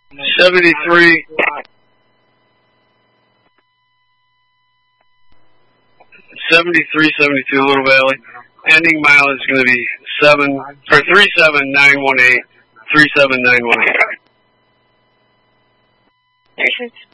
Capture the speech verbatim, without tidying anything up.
seventy-three. seventy-three seventy-two Little Valley. Ending mileage is going to be seven or three seven nine one eight. Three seven nine one eight.